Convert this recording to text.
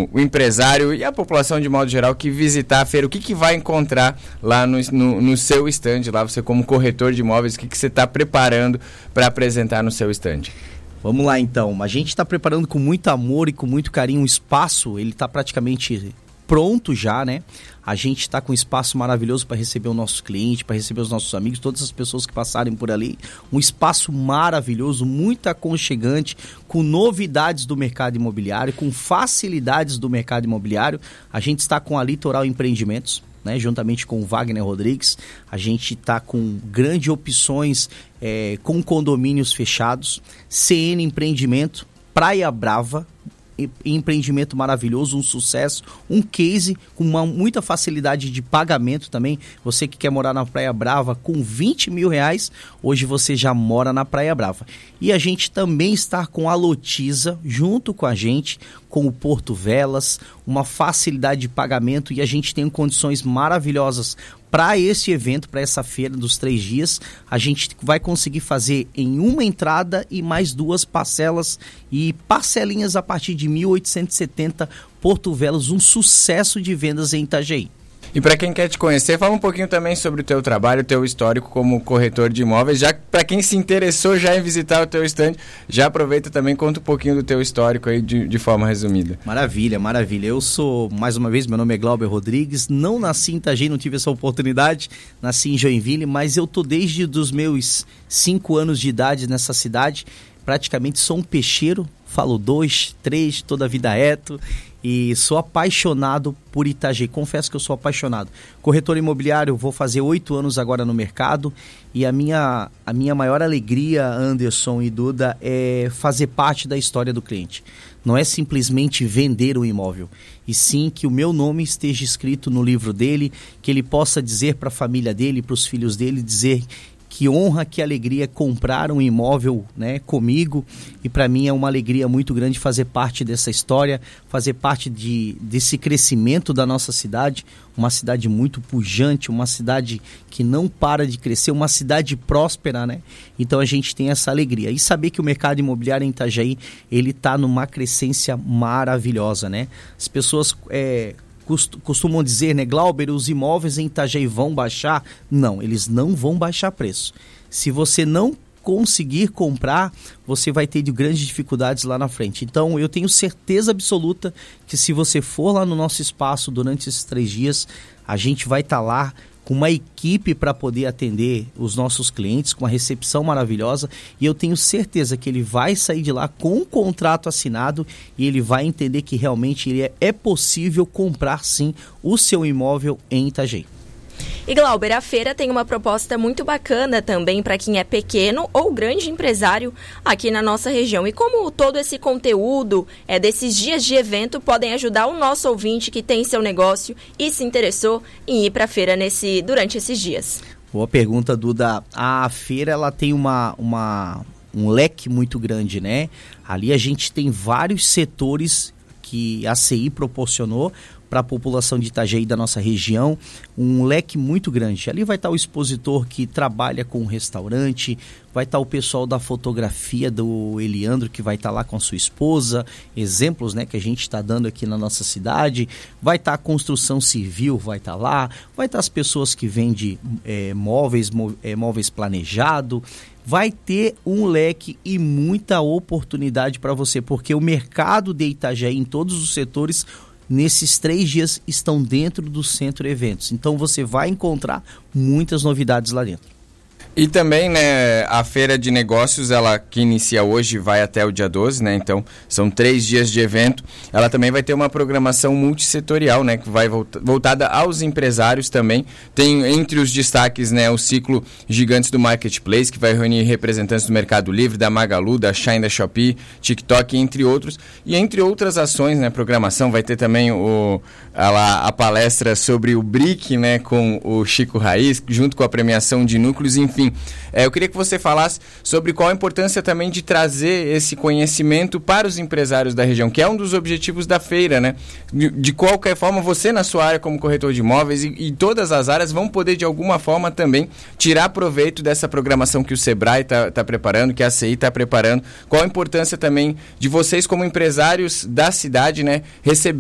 o empresário e a população de modo geral que visitar a feira, o que vai encontrar lá no seu stand, lá você como corretor de imóveis, o que você está preparando para apresentar no seu stand? Vamos lá então, a gente está preparando com muito amor e com muito carinho um espaço, ele está praticamente pronto já, né? A gente está com um espaço maravilhoso para receber o nosso cliente, para receber os nossos amigos, todas as pessoas que passarem por ali. Um espaço maravilhoso, muito aconchegante, com novidades do mercado imobiliário, com facilidades do mercado imobiliário. A gente está com a Litoral Empreendimentos, né, juntamente com o Wagner Rodrigues. A gente está com grandes opções com condomínios fechados, CN Empreendimento, Praia Brava, empreendimento maravilhoso, um sucesso, um case com muita facilidade de pagamento também. Você que quer morar na Praia Brava com R$20 mil, hoje você já mora na Praia Brava. E a gente também está com a Lotiza junto com a gente, com o Porto Velas, uma facilidade de pagamento, e a gente tem condições maravilhosas para esse evento, para essa feira dos 3 dias. A gente vai conseguir fazer em uma entrada e mais 2 parcelas e parcelinhas a partir de 1.870 Porto Velas, um sucesso de vendas em Itajaí. E para quem quer te conhecer, fala um pouquinho também sobre o teu trabalho, o teu histórico como corretor de imóveis. Já para quem se interessou já em visitar o teu stand, já aproveita também, conta um pouquinho do teu histórico aí de forma resumida. Maravilha, maravilha. Eu sou, mais uma vez, meu nome é Glauber Rodrigues, não nasci em Itajaí, não tive essa oportunidade, nasci em Joinville, mas eu tô desde os meus 5 anos de idade nessa cidade, praticamente sou um peixeiro, falo 2, 3, toda a vida reto. E sou apaixonado por Itajaí, confesso que eu sou apaixonado. Corretor imobiliário, vou fazer 8 anos agora no mercado, e a minha maior alegria, Anderson e Duda, é fazer parte da história do cliente. Não é simplesmente vender o imóvel, e sim que o meu nome esteja escrito no livro dele, que ele possa dizer para a família dele, para os filhos dele, dizer que honra, que alegria comprar um imóvel, né, comigo. E para mim é uma alegria muito grande fazer parte dessa história, fazer parte desse crescimento da nossa cidade, uma cidade muito pujante, uma cidade que não para de crescer, uma cidade próspera, né? Então a gente tem essa alegria. E saber que o mercado imobiliário em Itajaí, ele está numa crescência maravilhosa, né? As pessoas costumam dizer, né, Glauber, os imóveis em Itajaí vão baixar? Não, eles não vão baixar preço. Se você não conseguir comprar, você vai ter grandes dificuldades lá na frente. Então, eu tenho certeza absoluta que se você for lá no nosso espaço durante esses 3 dias, a gente vai estar lá com uma equipe para poder atender os nossos clientes, com uma recepção maravilhosa, e eu tenho certeza que ele vai sair de lá com um contrato assinado e ele vai entender que realmente é possível comprar sim o seu imóvel em Itajaí. E Glauber, a feira tem uma proposta muito bacana também para quem é pequeno ou grande empresário aqui na nossa região. E como todo esse conteúdo desses dias de evento podem ajudar o nosso ouvinte que tem seu negócio e se interessou em ir para a feira durante esses dias? Boa pergunta, Duda. A feira ela tem um leque muito grande, né? Ali a gente tem vários setores que a CI proporcionou para a população de Itajaí da nossa região, um leque muito grande. Ali vai estar o expositor que trabalha com o restaurante, vai estar o pessoal da fotografia do Eliandro, que vai estar lá com a sua esposa, exemplos, né, que a gente está dando aqui na nossa cidade, vai estar a construção civil, vai estar lá, vai estar as pessoas que vendem móveis planejado, vai ter um leque e muita oportunidade para você, porque o mercado de Itajaí em todos os setores nesses 3 dias estão dentro do Centro Eventos. Então você vai encontrar muitas novidades lá dentro. E também, né, a feira de negócios, ela que inicia hoje, vai até o dia 12, né, então são 3 dias de evento. Ela também vai ter uma programação multissetorial, né, que vai voltada aos empresários também. Tem entre os destaques, né, o ciclo Gigantes do Marketplace, que vai reunir representantes do Mercado Livre, da Magalu, da Shein, da Shopee, TikTok, entre outros. E entre outras ações, né, programação, vai ter também a palestra sobre o BRIC, né, com o Chico Raiz, junto com a premiação de núcleos, enfim. Eu queria que você falasse sobre qual a importância também de trazer esse conhecimento para os empresários da região, que é um dos objetivos da feira, né? De qualquer forma, você na sua área como corretor de imóveis e todas as áreas vão poder de alguma forma também tirar proveito dessa programação que o Sebrae está preparando, que a CI está preparando. Qual a importância também de vocês como empresários da cidade, né, receber